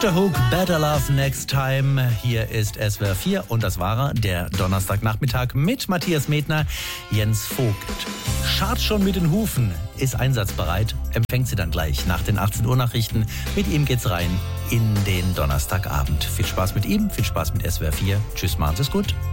The Hook, Better Love Next Time. Hier ist SWR 4 und das war der Donnerstagnachmittag mit Matthias Medner, Jens Vogt. Scharrt schon mit den Hufen, ist einsatzbereit, empfängt sie dann gleich nach den 18 Uhr Nachrichten. Mit ihm geht's rein in den Donnerstagabend. Viel Spaß mit ihm, viel Spaß mit SWR 4. Tschüss, machen Sie es gut.